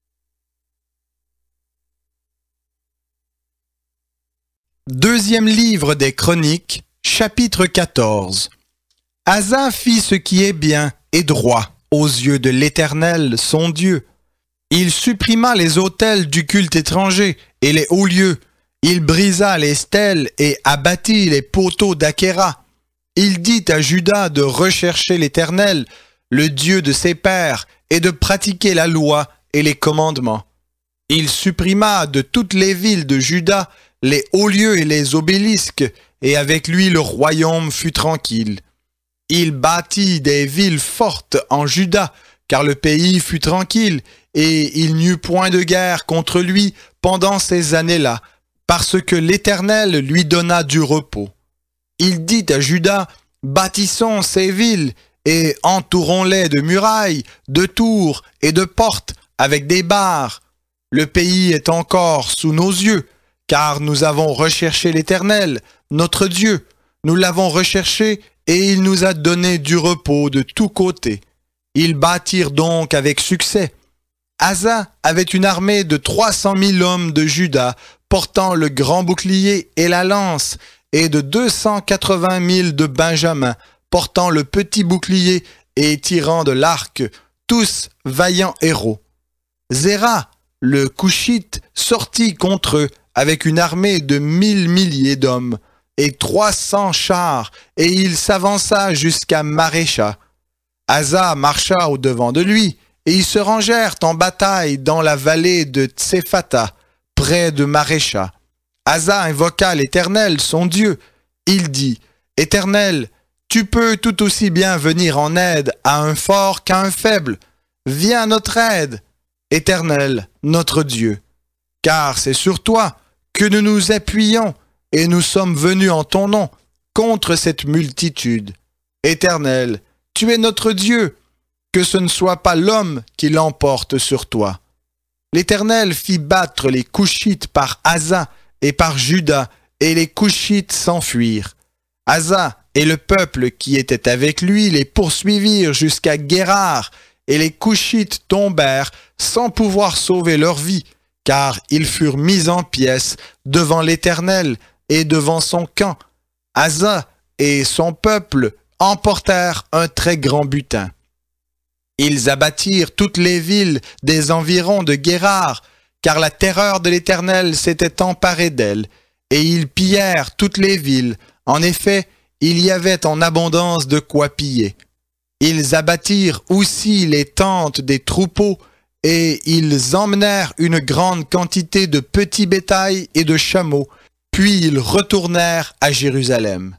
Deuxième livre des Chroniques, chapitre 14. Asa fit ce qui est bien et droit aux yeux de l'Éternel, son Dieu. Il supprima les autels du culte étranger et les hauts lieux. Il brisa les stèles et abattit les poteaux d'Achéra. Il dit à Juda de rechercher l'Éternel, le Dieu de ses pères, et de pratiquer la loi et les commandements. Il supprima de toutes les villes de Juda les hauts lieux et les obélisques, et avec lui le royaume fut tranquille. Il bâtit des villes fortes en Juda, car le pays fut tranquille, et il n'y eut point de guerre contre lui pendant ces années-là, parce que l'Éternel lui donna du repos. Il dit à Juda, bâtissons ces villes, et entourons-les de murailles, de tours et de portes, avec des barres. Le pays est encore sous nos yeux, car nous avons recherché l'Éternel, notre Dieu. Nous l'avons recherché, et il nous a donné du repos de tous côtés. Ils bâtirent donc avec succès. Asa avait une armée de 300 000 hommes de Juda, portant le grand bouclier et la lance, et de 280 000 de Benjamin, portant le petit bouclier et tirant de l'arc, tous vaillants héros. Zéra, le Couchite, sortit contre eux avec une armée de 1000 milliers d'hommes et 300 chars, et il s'avança jusqu'à Marécha. Asa marcha au-devant de lui, et ils se rangèrent en bataille dans la vallée de Tsephata, près de Marécha. Asa invoqua l'Éternel, son Dieu. Il dit, « Éternel, tu peux tout aussi bien venir en aide à un fort qu'à un faible. Viens à notre aide, Éternel, notre Dieu. Car c'est sur toi que nous nous appuyons, et nous sommes venus en ton nom contre cette multitude. Éternel, tu es notre Dieu, que ce ne soit pas l'homme qui l'emporte sur toi. » L'Éternel fit battre les Couchites par Asa et par Juda, et les Couchites s'enfuirent. Asa et le peuple qui était avec lui les poursuivirent jusqu'à Guérar, et les Couchites tombèrent sans pouvoir sauver leur vie, car ils furent mis en pièces devant l'Éternel et devant son camp. Asa et son peuple emportèrent un très grand butin. Ils abattirent toutes les villes des environs de Guérar, car la terreur de l'Éternel s'était emparée d'elles, et ils pillèrent toutes les villes. En effet, il y avait en abondance de quoi piller. Ils abattirent aussi les tentes des troupeaux, et ils emmenèrent une grande quantité de petits bétails et de chameaux, puis ils retournèrent à Jérusalem.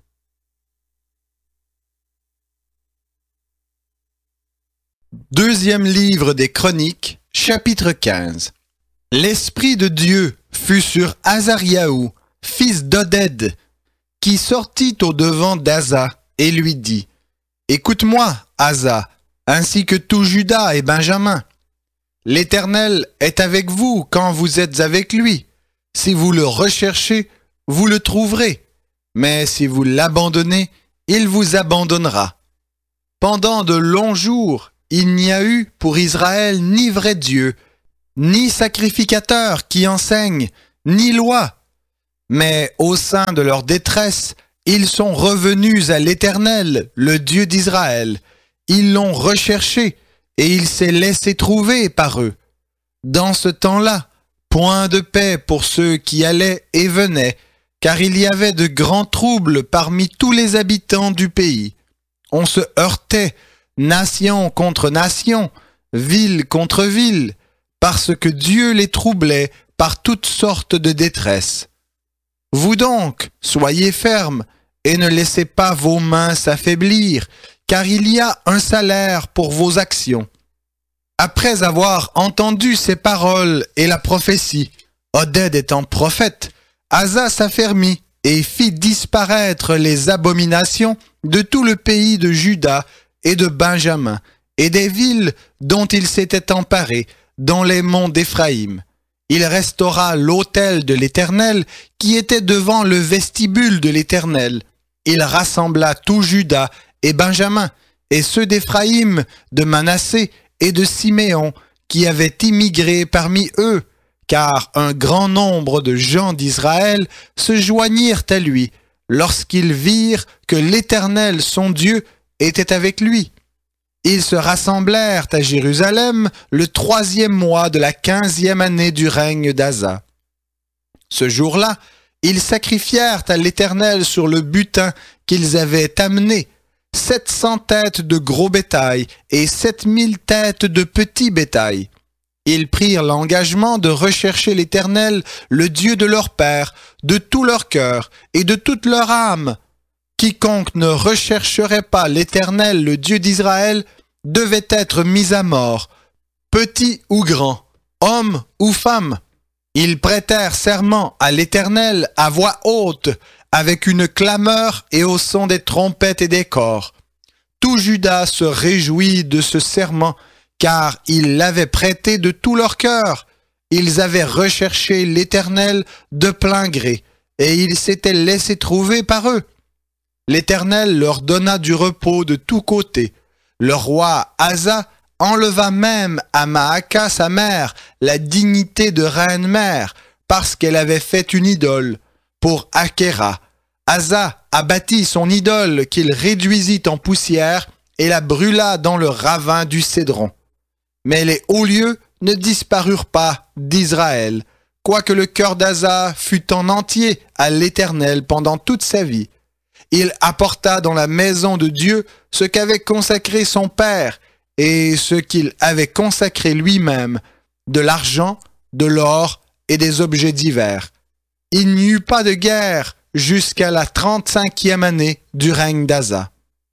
Deuxième livre des Chroniques, chapitre 15. L'Esprit de Dieu fut sur Azariahu, fils d'Oded, qui sortit au-devant d'Asa et lui dit, « Écoute-moi, Asa, ainsi que tout Juda et Benjamin. L'Éternel est avec vous quand vous êtes avec lui. Si vous le recherchez, vous le trouverez, mais si vous l'abandonnez, il vous abandonnera. Pendant de longs jours, il n'y a eu pour Israël ni vrai Dieu, ni sacrificateur qui enseigne, ni loi. Mais au sein de leur détresse, ils sont revenus à l'Éternel, le Dieu d'Israël. Ils l'ont recherché et il s'est laissé trouver par eux. Dans ce temps-là, point de paix pour ceux qui allaient et venaient, car il y avait de grands troubles parmi tous les habitants du pays. On se heurtait, nation contre nation, ville contre ville, parce que Dieu les troublait par toutes sortes de détresse. Vous donc, soyez fermes, et ne laissez pas vos mains s'affaiblir, car il y a un salaire pour vos actions. Après avoir entendu ces paroles et la prophétie, Oded étant prophète, Asa s'affermit et fit disparaître les abominations de tout le pays de Juda et de Benjamin, et des villes dont il s'était emparé, dans les monts d'Éphraïm. Il restaura l'autel de l'Éternel qui était devant le vestibule de l'Éternel. Il rassembla tout Juda et Benjamin, et ceux d'Éphraïm, de Manassé et de Siméon, qui avaient immigré parmi eux, car un grand nombre de gens d'Israël se joignirent à lui, lorsqu'ils virent que l'Éternel, son Dieu, était avec lui. Ils se rassemblèrent à Jérusalem le 3e mois de la 15e année du règne d'Asa. Ce jour-là, ils sacrifièrent à l'Éternel sur le butin qu'ils avaient amené 700 têtes de gros bétail et 7000 têtes de petit bétail. Ils prirent l'engagement de rechercher l'Éternel, le Dieu de leur père, de tout leur cœur et de toute leur âme. Quiconque ne rechercherait pas l'Éternel, le Dieu d'Israël, devait être mis à mort, petit ou grand, homme ou femme. Ils prêtèrent serment à l'Éternel à voix haute, avec une clameur et au son des trompettes et des cors. Tout Juda se réjouit de ce serment, car ils l'avaient prêté de tout leur cœur. Ils avaient recherché l'Éternel de plein gré, et il s'était laissé trouver par eux. L'Éternel leur donna du repos de tous côtés. Le roi Asa enleva même à Maaka, sa mère, la dignité de reine-mère, parce qu'elle avait fait une idole pour Akhéra. Asa abattit son idole qu'il réduisit en poussière et la brûla dans le ravin du Cédron. Mais les hauts lieux ne disparurent pas d'Israël, quoique le cœur d'Asa fût en entier à l'Éternel pendant toute sa vie. Il apporta dans la maison de Dieu ce qu'avait consacré son père et ce qu'il avait consacré lui-même, de l'argent, de l'or et des objets divers. Il n'y eut pas de guerre jusqu'à la 35e année du règne d'Asa.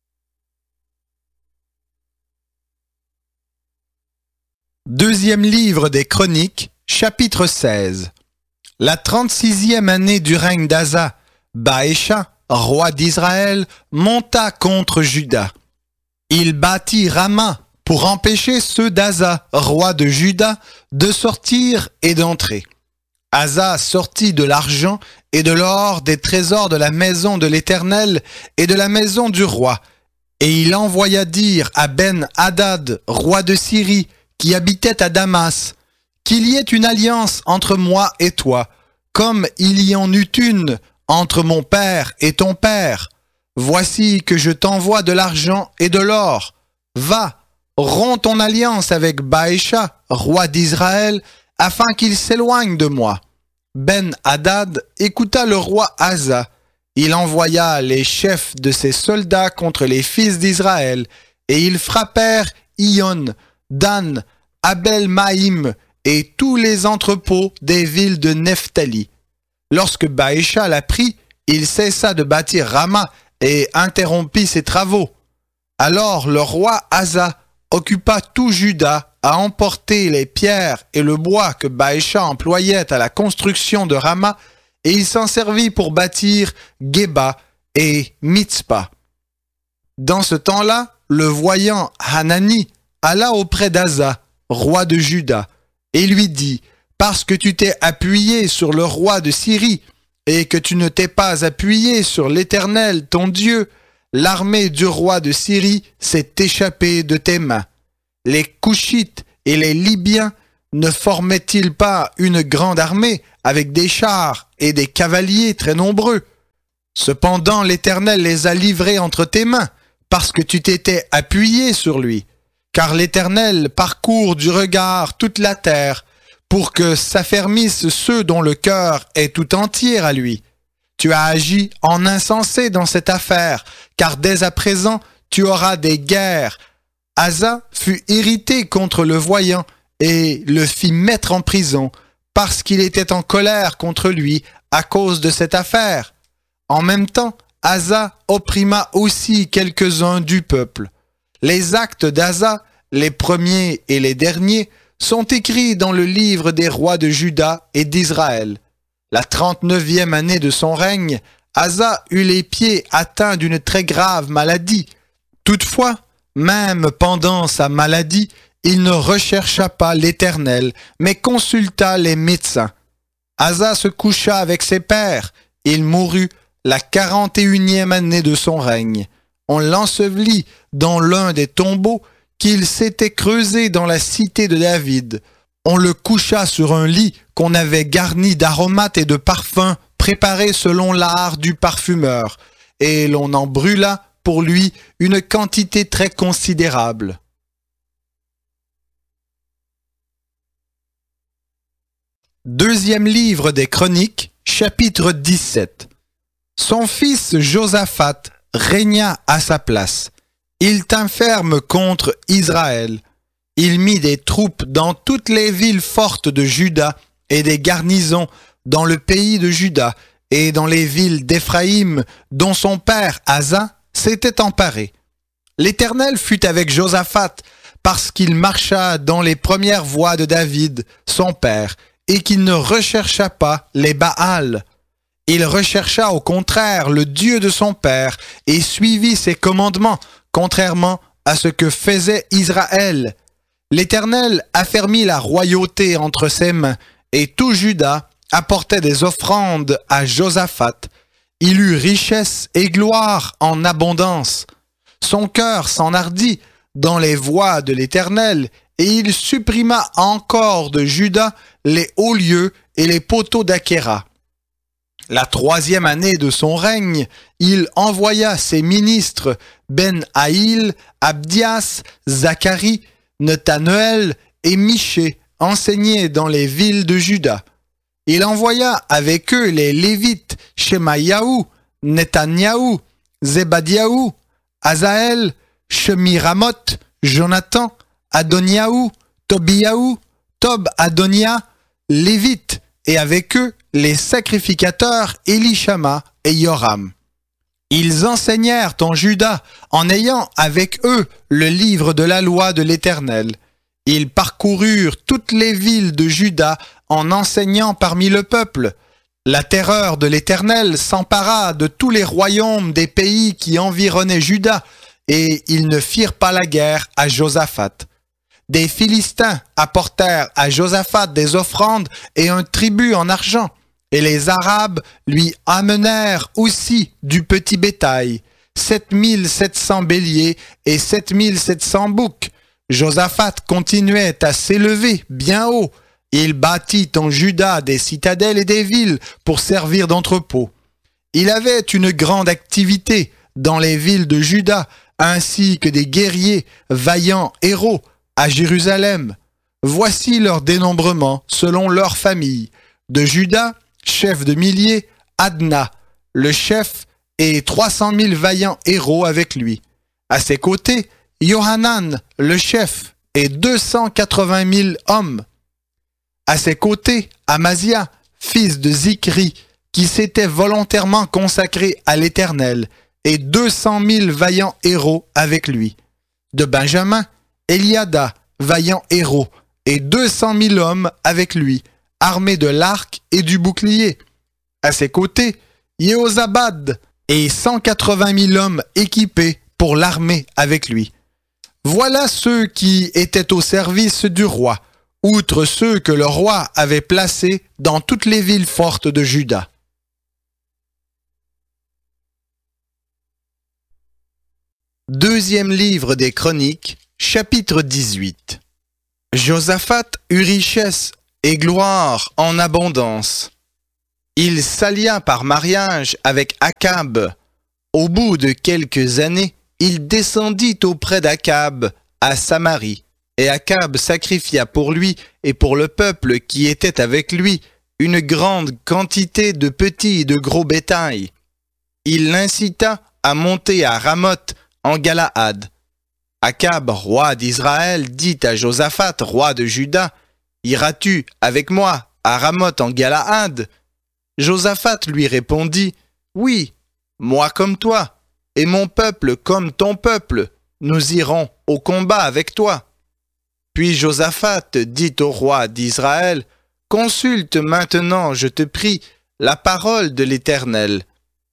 Deuxième livre des Chroniques, chapitre 16. La 36e année du règne d'Asa, Baécha, roi d'Israël, monta contre Juda. Il bâtit Rama pour empêcher ceux d'Asa, roi de Juda, de sortir et d'entrer. Asa sortit de l'argent et de l'or des trésors de la maison de l'Éternel et de la maison du roi, et il envoya dire à Ben-Hadad, roi de Syrie, qui habitait à Damas, qu'il y ait une alliance entre moi et toi, comme il y en eut une entre mon père et ton père. Voici que je t'envoie de l'argent et de l'or. Va, romps ton alliance avec Baécha, roi d'Israël, afin qu'il s'éloigne de moi. Ben-Hadad écouta le roi Asa. Il envoya les chefs de ses soldats contre les fils d'Israël, et ils frappèrent Ion, Dan, Abel-Maïm et tous les entrepôts des villes de Nephtali. Lorsque Baécha l'apprit, il cessa de bâtir Rama et interrompit ses travaux. Alors le roi Asa occupa tout Juda à emporter les pierres et le bois que Baécha employait à la construction de Rama, et il s'en servit pour bâtir Géba et Mitzpa. Dans ce temps-là, le voyant Hanani alla auprès d'Asa, roi de Juda, et lui dit: parce que tu t'es appuyé sur le roi de Syrie et que tu ne t'es pas appuyé sur l'Éternel, ton Dieu, l'armée du roi de Syrie s'est échappée de tes mains. Les Couchites et les Libyens ne formaient-ils pas une grande armée avec des chars et des cavaliers très nombreux? Cependant l'Éternel les a livrés entre tes mains, parce que tu t'étais appuyé sur lui. Car l'Éternel parcourt du regard toute la terre, pour que s'affermissent ceux dont le cœur est tout entier à lui. Tu as agi en insensé dans cette affaire, car dès à présent tu auras des guerres. Asa fut irrité contre le voyant et le fit mettre en prison, parce qu'il était en colère contre lui à cause de cette affaire. En même temps, Asa opprima aussi quelques-uns du peuple. Les actes d'Asa, les premiers et les derniers, sont écrits dans le livre des rois de Juda et d'Israël. La 39e année de son règne, Asa eut les pieds atteints d'une très grave maladie. Toutefois, même pendant sa maladie, il ne rechercha pas l'Éternel, mais consulta les médecins. Asa se coucha avec ses pères. Il mourut la 41e année de son règne. On l'ensevelit dans l'un des tombeaux qu'il s'était creusé dans la cité de David. On le coucha sur un lit qu'on avait garni d'aromates et de parfums préparés selon l'art du parfumeur, et l'on en brûla pour lui une quantité très considérable. Deuxième livre des Chroniques, chapitre 17. Son fils Josaphat régna à sa place. Il tint ferme contre Israël. Il mit des troupes dans toutes les villes fortes de Juda et des garnisons dans le pays de Juda et dans les villes d'Éphraïm dont son père Asa s'était emparé. L'Éternel fut avec Josaphat parce qu'il marcha dans les premières voies de David, son père, et qu'il ne rechercha pas les Baals. Il rechercha au contraire le Dieu de son père et suivit ses commandements, contrairement à ce que faisait Israël. L'Éternel affermit la royauté entre ses mains, et tout Juda apportait des offrandes à Josaphat. Il eut richesse et gloire en abondance. Son cœur s'enhardit dans les voies de l'Éternel, et il supprima encore de Juda les hauts lieux et les poteaux d'Achéra. La 3e année de son règne, il envoya ses ministres Ben-Haïl, Abdias, Zacharie, Nethaneël et Michée enseigner dans les villes de Juda. Il envoya avec eux les Lévites Shemaïaou, Netanyahou, Zébadiaou, Azaël, Shemiramoth, Jonathan, Adoniaou, Tobiaou, Tob-Adonia, Lévites, et avec eux les sacrificateurs Élishama et Yoram. Ils enseignèrent en Juda en ayant avec eux le livre de la loi de l'Éternel. Ils parcoururent toutes les villes de Juda en enseignant parmi le peuple. La terreur de l'Éternel s'empara de tous les royaumes des pays qui environnaient Juda, et ils ne firent pas la guerre à Josaphat. Des Philistins apportèrent à Josaphat des offrandes et un tribut en argent, et les Arabes lui amenèrent aussi du petit bétail, 7700 béliers et 7700 boucs. Josaphat continuait à s'élever bien haut. Il bâtit en Juda des citadelles et des villes pour servir d'entrepôt. Il avait une grande activité dans les villes de Juda, ainsi que des guerriers, vaillants héros, à Jérusalem. Voici leur dénombrement selon leur famille. De Juda, chef de milliers, Adna, le chef, et 300 000 vaillants héros avec lui. À ses côtés, Yohanan, le chef, et 280 000 hommes. À ses côtés, Amazia, fils de Zikri, qui s'était volontairement consacré à l'Éternel, et 200 000 vaillants héros avec lui. De Benjamin, Eliada, vaillant héros, et 200 000 hommes avec lui, armés de l'arc et du bouclier. À ses côtés, Yehozabad, et 180 000 hommes équipés pour l'armée avec lui. Voilà ceux qui étaient au service du roi, outre ceux que le roi avait placés dans toutes les villes fortes de Juda. Deuxième livre des Chroniques, chapitre 18. Josaphat eut richesse et gloire en abondance. Il s'allia par mariage avec Akab. Au bout de quelques années, il descendit auprès d'Akab à Samarie, et Akab sacrifia pour lui et pour le peuple qui était avec lui une grande quantité de petits et de gros bétail. Il l'incita à monter à Ramoth en Galaad. Akab, roi d'Israël, dit à Josaphat, roi de Juda, « Iras-tu avec moi à Ramoth en Galaad ?» Josaphat lui répondit, « Oui, moi comme toi, et mon peuple comme ton peuple, nous irons au combat avec toi. » Puis Josaphat dit au roi d'Israël, « Consulte maintenant, je te prie, la parole de l'Éternel. »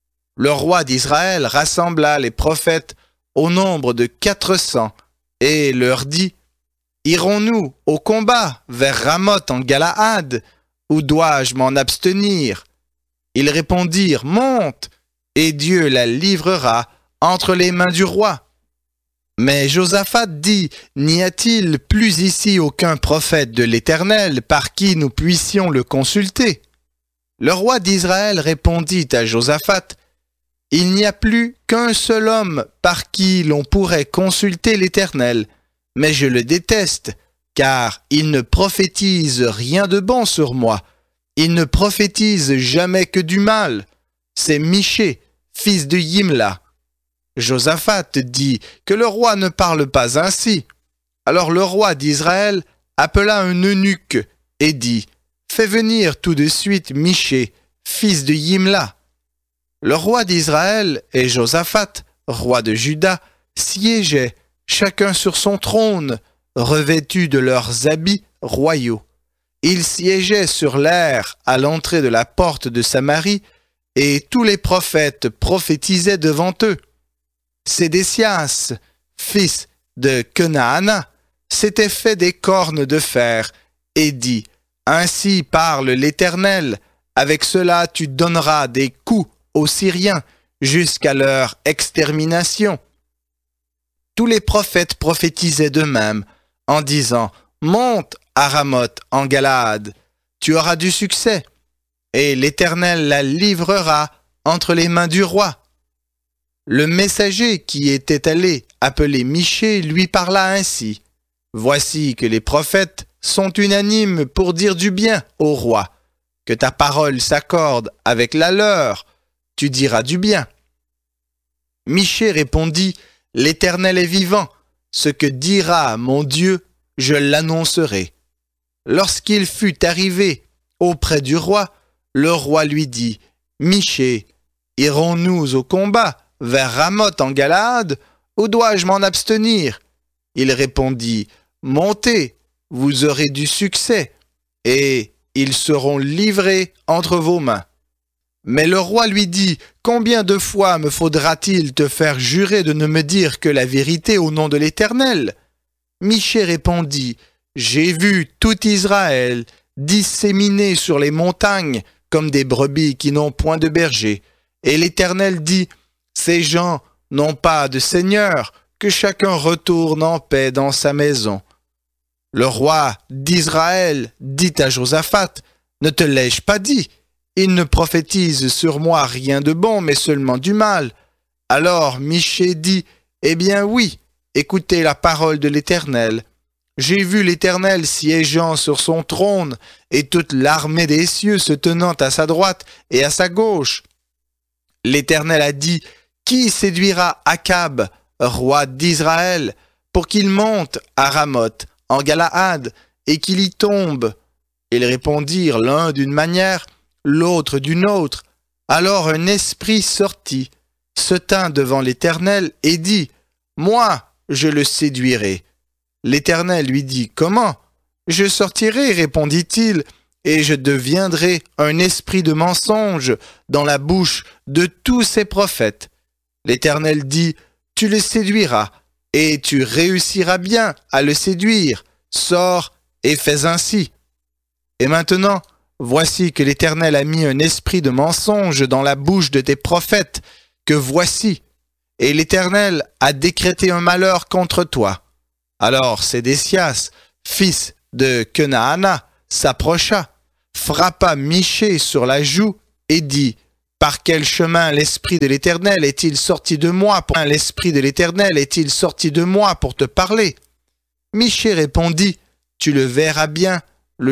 Le roi d'Israël rassembla les prophètes au nombre de 400 et leur dit, « Irons-nous au combat vers Ramoth en Galaad, ou dois-je m'en abstenir ?» Ils répondirent, « Monte, et Dieu la livrera entre les mains du roi. » Mais Josaphat dit, « N'y a-t-il plus ici aucun prophète de l'Éternel par qui nous puissions le consulter ?» Le roi d'Israël répondit à Josaphat, « Il n'y a plus qu'un seul homme par qui l'on pourrait consulter l'Éternel, mais je le déteste, car il ne prophétise rien de bon sur moi. Il ne prophétise jamais que du mal. C'est Michée, fils de Yimla. » Josaphat dit, « Que le roi ne parle pas ainsi. » Alors le roi d'Israël appela un eunuque et dit, « Fais venir tout de suite Michée, fils de Yimla. » Le roi d'Israël et Josaphat, roi de Juda, siégeaient, chacun sur son trône, revêtus de leurs habits royaux. Ils siégeaient sur l'aire à l'entrée de la porte de Samarie, et tous les prophètes prophétisaient devant eux. Sédécias, fils de Kenaana, s'était fait des cornes de fer et dit, « Ainsi parle l'Éternel, avec cela tu donneras des coups aux Syriens jusqu'à leur extermination. » Tous les prophètes prophétisaient d'eux-mêmes en disant, « Monte à Ramoth en Galaad, tu auras du succès, et l'Éternel la livrera entre les mains du roi. » Le messager qui était allé appeler Michée lui parla ainsi, « Voici que les prophètes sont unanimes pour dire du bien au roi. Que ta parole s'accorde avec la leur, tu diras du bien. » Michée répondit, « L'Éternel est vivant, ce que dira mon Dieu, je l'annoncerai. » Lorsqu'il fut arrivé auprès du roi, le roi lui dit, « Michée, irons-nous au combat vers Ramoth en Galaad, ou dois-je m'en abstenir ?» Il répondit, « Montez, vous aurez du succès, et ils seront livrés entre vos mains. » Mais le roi lui dit, « Combien de fois me faudra-t-il te faire jurer de ne me dire que la vérité au nom de l'Éternel ?» Michée répondit, « J'ai vu tout Israël disséminé sur les montagnes comme des brebis qui n'ont point de berger. Et l'Éternel dit, « Ces gens n'ont pas de seigneur, que chacun retourne en paix dans sa maison. » Le roi d'Israël dit à Josaphat, « Ne te l'ai-je pas dit? Il ne prophétise sur moi rien de bon, mais seulement du mal. » Alors Michée dit, « Eh bien oui, écoutez la parole de l'Éternel. J'ai vu l'Éternel siégeant sur son trône, et toute l'armée des cieux se tenant à sa droite et à sa gauche. L'Éternel a dit, « Qui séduira Akab, roi d'Israël, pour qu'il monte à Ramoth en Galaad, et qu'il y tombe ?» Ils répondirent l'un d'une manière, l'autre d'une autre. Alors un esprit sortit, se tint devant l'Éternel et dit, « Moi, je le séduirai. » L'Éternel lui dit, « Comment? » « Je sortirai, répondit-il, et je deviendrai un esprit de mensonge dans la bouche de tous ces prophètes. » L'Éternel dit, « Tu le séduiras, et tu réussiras bien à le séduire. Sors et fais ainsi. » Et maintenant, voici que l'Éternel a mis un esprit de mensonge dans la bouche de tes prophètes, que voici. et l'Éternel a décrété un malheur contre toi. » Alors Sédécias, fils de Kenaana, s'approcha, frappa Michée sur la joue et dit: « Par quel chemin l'Esprit de l'Éternel est-il sorti de moi pour te parler ?» Michée répondit: « Tu le verras bien,